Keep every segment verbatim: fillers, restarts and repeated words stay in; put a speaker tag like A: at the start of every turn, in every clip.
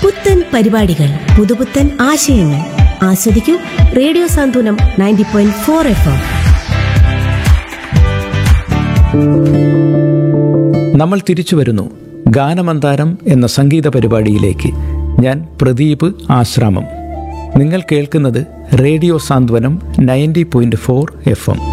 A: പുത്തൻ പരിപാടികൾ, പുതുപുത്തൻ ആശയങ്ങൾ. ആസ്വദിക്കൂ റേഡിയോ സാന്ത്വനം ninety point four F M.
B: നമ്മൾ തിരിച്ചു വരുന്നു ഗാനമന്താരം എന്ന സംഗീത പരിപാടിയിലേക്ക്. ഞാൻ പ്രദീപ് ആശ്രാമം. നിങ്ങൾ കേൾക്കുന്നത് റേഡിയോ സാന്ത്വനം ninety point four F M.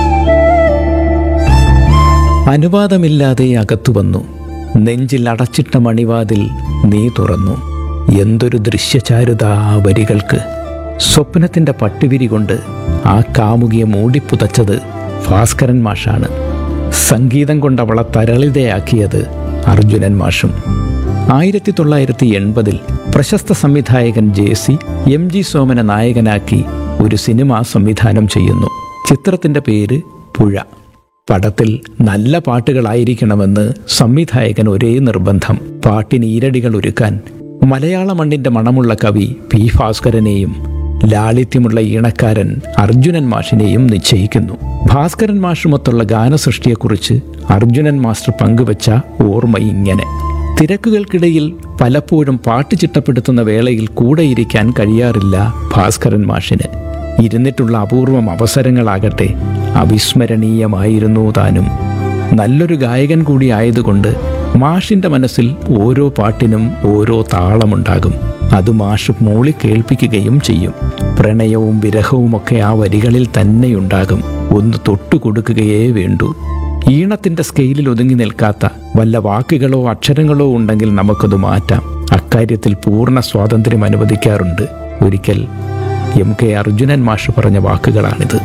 B: അനുവാദമില്ലാതെ അകത്തു വന്നു, നെഞ്ചിൽ അടച്ചിട്ട മണിവാതിൽ നീ തുറന്നു. എന്തൊരു ദൃശ്യചാരുത ആ വരികൾക്ക്! സ്വപ്നത്തിൻ്റെ പട്ടുവിരി കൊണ്ട് ആ കാമുകിയെ മൂടിപ്പുതച്ചത് ഭാസ്കരൻ മാഷാണ്. സംഗീതം കൊണ്ട് അവളെ തരളിതയാക്കിയത് അർജുനൻ മാഷും. ആയിരത്തി തൊള്ളായിരത്തി എൺപതിൽ പ്രശസ്ത സംവിധായകൻ ജെ സി എം ജി സോമനെ നായകനാക്കി ഒരു സിനിമ സംവിധാനം ചെയ്യുന്നു. ചിത്രത്തിൻ്റെ പേര് പുഴ. പടത്തിൽ നല്ല പാട്ടുകളായിരിക്കണമെന്ന് സംവിധായകൻ ഒരേ നിർബന്ധം. പാട്ടിന് ഈരടികൾ ഒരുക്കാൻ മലയാള മണ്ണിൻ്റെ മണമുള്ള കവി പി ഭാസ്കരനെയും ലാളിത്യമുള്ള ഈണക്കാരൻ അർജുനൻ മാഷിനെയും നിശ്ചയിക്കുന്നു. ഭാസ്കരൻ മാഷുമൊത്തുള്ള ഗാനസൃഷ്ടിയെക്കുറിച്ച് അർജുനൻ മാസ്റ്റർ പങ്കുവച്ച ഓർമ്മ ഇങ്ങനെ: തിരക്കുകൾക്കിടയിൽ പലപ്പോഴും പാട്ട് ചിട്ടപ്പെടുത്തുന്ന വേളയിൽ കൂടെയിരിക്കാൻ കഴിയാറില്ല ഭാസ്കരൻ മാഷിന്. ഇരുന്നിട്ടുള്ള അപൂർവം അവസരങ്ങളാകട്ടെ അവിസ്മരണീയമായിരുന്നു താനും. നല്ലൊരു ഗായകൻ കൂടി ആയതുകൊണ്ട് മാഷിൻ്റെ മനസ്സിൽ ഓരോ പാട്ടിനും ഓരോ താളമുണ്ടാകും. അത് മാഷ് മൂളി കേൾപ്പിക്കുകയും ചെയ്യും. പ്രണയവും വിരഹവുമൊക്കെ ആ വരികളിൽ തന്നെയുണ്ടാകും. ഒന്ന് തൊട്ടുകൊടുക്കുകയേ വേണ്ടൂ. ഈണത്തിൻ്റെ സ്കെയിലിൽ ഒതുങ്ങി നിൽക്കാത്ത വല്ല വാക്കുകളോ അക്ഷരങ്ങളോ ഉണ്ടെങ്കിൽ നമുക്കത് മാറ്റാം. അക്കാര്യത്തിൽ പൂർണ്ണ സ്വാതന്ത്ര്യം അനുവദിക്കാറുണ്ട്. ഒരിക്കൽ എം കെ അർജുനൻ മാഷ് പറഞ്ഞ വാക്കുകളാണിത്: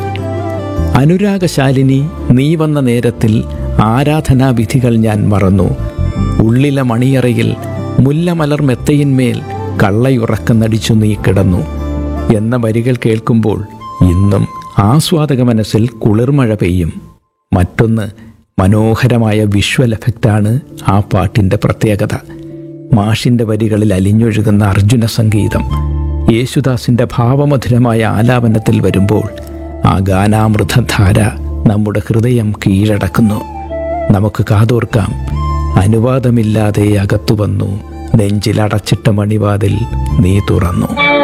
B: അനുരാഗശാലിനി നീ വന്ന നേരത്തിൽ ആരാധനാവിധികൾ ഞാൻ മറന്നു. ഉള്ളിലെ മണിയറയിൽ മുല്ലമലർ മെത്തയിന്മേൽ കള്ളയുറക്കം നടിച്ചു നീ കിടന്നു എന്ന വരികൾ കേൾക്കുമ്പോൾ ഇന്നും ആസ്വാദക മനസ്സിൽ കുളിർമഴ പെയ്യും. മറ്റൊന്ന്, മനോഹരമായ വിഷ്വൽ എഫക്റ്റാണ് ആ പാട്ടിൻ്റെ പ്രത്യേകത. മാഷിൻ്റെ വരികളിൽ അലിഞ്ഞൊഴുകുന്ന അർജുന സംഗീതം യേശുദാസിൻ്റെ ഭാവമധുരമായ ആലാപനത്തിൽ വരുമ്പോൾ ആ ഗാനാമൃതധാര നമ്മുടെ ഹൃദയം കീഴടക്കുന്നു. നമുക്ക് കാതോർക്കാം. അനുവാദമില്ലാതെ അകത്തു വന്നു, നെഞ്ചിലടച്ചിട്ട മണിവാതിൽ നീ തുറന്നു.